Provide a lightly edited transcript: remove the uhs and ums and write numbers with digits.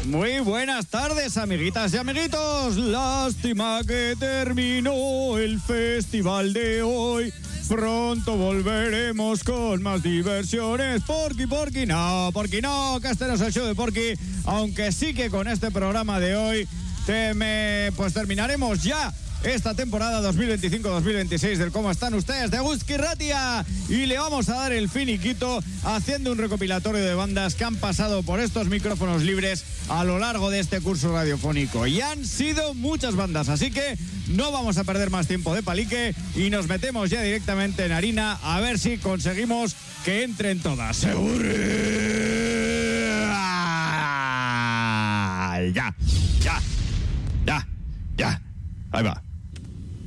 Muy buenas tardes, amiguitas y amiguitos. Lástima que terminó el festival de hoy. Pronto volveremos con más diversiones. Porky, no, que este no es el show de Porky. Aunque sí que con este programa de hoy pues terminaremos ya esta temporada 2025-2026 del Cómo están ustedes de Eguzki Ratia, y le vamos a dar el finiquito haciendo un recopilatorio de bandas que han pasado por estos micrófonos libres a lo largo de este curso radiofónico, y han sido muchas bandas, así que no vamos a perder más tiempo de palique y nos metemos ya directamente en harina a ver si conseguimos que entren todas. ¡Seguro! Ya. Ahí va.